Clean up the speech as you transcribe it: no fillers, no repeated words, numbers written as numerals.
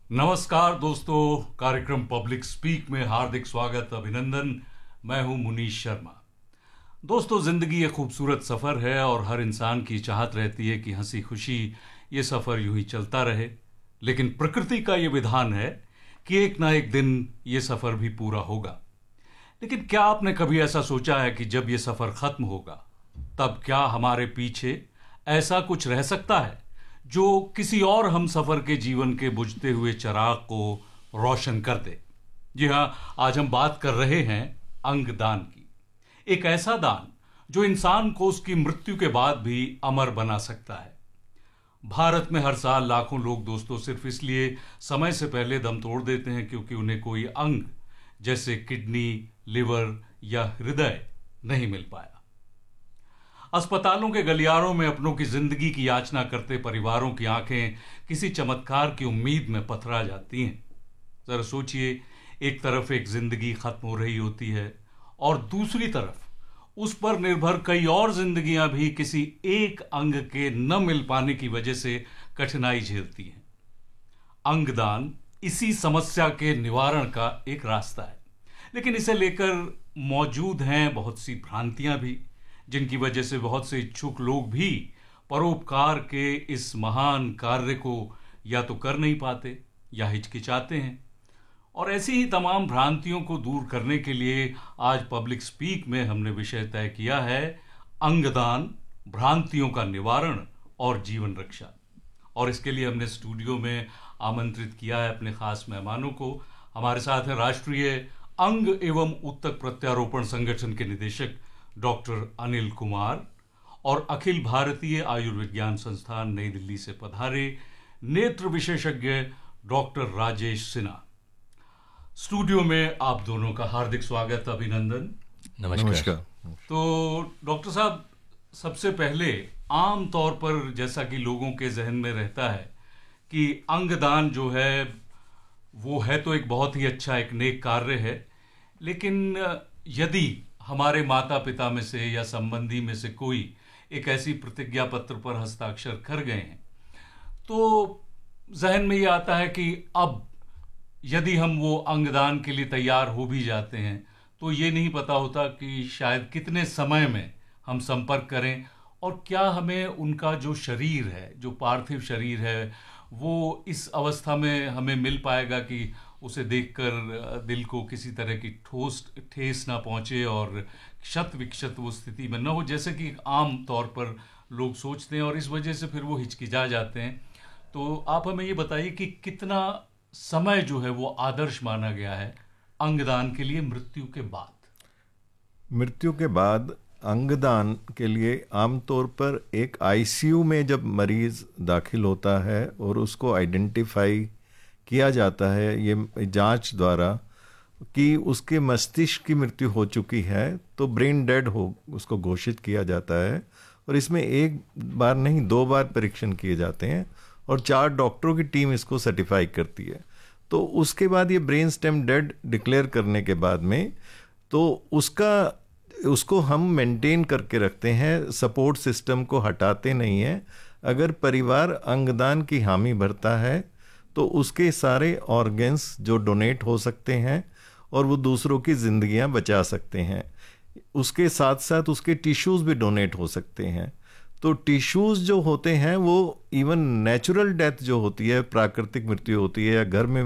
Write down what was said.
नमस्कार दोस्तों, कार्यक्रम पब्लिक स्पीक में हार्दिक स्वागत, अभिनंदन। मैं हूं मुनीश शर्मा। दोस्तों, जिंदगी एक खूबसूरत सफ़र है और हर इंसान की चाहत रहती है कि हंसी खुशी ये सफ़र यूं ही चलता रहे। लेकिन प्रकृति का ये विधान है कि एक ना एक दिन ये सफ़र भी पूरा होगा। लेकिन क्या आपने कभी ऐसा सोचा है कि जब ये सफ़र ख़त्म होगा तब क्या हमारे पीछे ऐसा कुछ रह सकता है जो किसी और हम सफ़र के जीवन के बुझते हुए चिराग को रोशन कर दे? जी हाँ, आज हम बात कर रहे हैं अंगदान की। एक ऐसा दान जो इंसान को उसकी मृत्यु के बाद भी अमर बना सकता है। भारत में हर साल लाखों लोग दोस्तों सिर्फ इसलिए समय से पहले दम तोड़ देते हैं क्योंकि उन्हें कोई अंग जैसे किडनी, लिवर या हृदय नहीं मिल पाया। अस्पतालों के गलियारों में अपनों की जिंदगी की याचना करते परिवारों की आंखें किसी चमत्कार की उम्मीद में पथरा जाती हैं। जरा सोचिए, एक तरफ एक जिंदगी खत्म हो रही होती है और दूसरी तरफ उस पर निर्भर कई और जिंदगियां भी किसी एक अंग के न मिल पाने की वजह से कठिनाई झेलती हैं। अंगदान इसी समस्या के निवारण का एक रास्ता है, लेकिन इसे लेकर मौजूद हैं बहुत सी भ्रांतियां भी, जिनकी वजह से बहुत से इच्छुक लोग भी परोपकार के इस महान कार्य को या तो कर नहीं पाते या हिचकिचाते हैं। और ऐसी ही तमाम भ्रांतियों को दूर करने के लिए आज पब्लिक स्पीक में हमने विषय तय किया है, अंगदान, भ्रांतियों का निवारण और जीवन रक्षा। और इसके लिए हमने स्टूडियो में आमंत्रित किया है अपने खास मेहमानों को। हमारे साथ है राष्ट्रीय अंग एवं ऊतक प्रत्यारोपण संगठन के निदेशक डॉक्टर अनिल कुमार और अखिल भारतीय आयुर्विज्ञान संस्थान नई दिल्ली से पधारे नेत्र विशेषज्ञ डॉक्टर राजेश सिन्हा। स्टूडियो में आप दोनों का हार्दिक स्वागत, अभिनंदन। नमस्कार। तो डॉक्टर साहब, सबसे पहले आम तौर पर जैसा कि लोगों के जहन में रहता है कि अंगदान जो है वो है तो एक बहुत ही अच्छा, एक नेक कार्य है, लेकिन यदि हमारे माता पिता में से या संबंधी में से कोई एक ऐसी प्रतिज्ञा पत्र पर हस्ताक्षर कर गए हैं तो जहन में ये आता है कि अब यदि हम वो अंगदान के लिए तैयार हो भी जाते हैं तो ये नहीं पता होता कि शायद कितने समय में हम संपर्क करें और क्या हमें उनका जो शरीर है, जो पार्थिव शरीर है, वो इस अवस्था में हमें मिल पाएगा कि उसे देखकर दिल को किसी तरह की ठेस ना पहुंचे और क्षत विक्षत वो स्थिति में न हो, जैसे कि आम तौर पर लोग सोचते हैं और इस वजह से फिर वो हिचकिचा जाते हैं। तो आप हमें ये बताइए कि कितना समय जो है वो आदर्श माना गया है अंगदान के लिए मृत्यु के बाद? मृत्यु के बाद अंगदान के लिए आमतौर पर एक आईसीयू में जब मरीज दाखिल होता है और उसको आइडेंटिफाई किया जाता है ये जांच द्वारा कि उसके मस्तिष्क की मृत्यु हो चुकी है, तो ब्रेन डेड हो उसको घोषित किया जाता है। और इसमें एक बार नहीं 2 बार परीक्षण किए जाते हैं और 4 डॉक्टरों की टीम इसको सर्टिफाई करती है। तो उसके बाद ये ब्रेन स्टेम डेड डिक्लेयर करने के बाद में तो उसको हम मेंटेन करके रखते हैं, सपोर्ट सिस्टम को हटाते नहीं हैं। अगर परिवार अंगदान की हामी भरता है तो उसके सारे ऑर्गन्स जो डोनेट हो सकते हैं और वो दूसरों की ज़िंदगियां बचा सकते हैं। उसके साथ साथ उसके टिश्यूज़ भी डोनेट हो सकते हैं। तो टिश्यूज़ जो होते हैं वो इवन नेचुरल डेथ जो होती है, प्राकृतिक मृत्यु होती है या घर में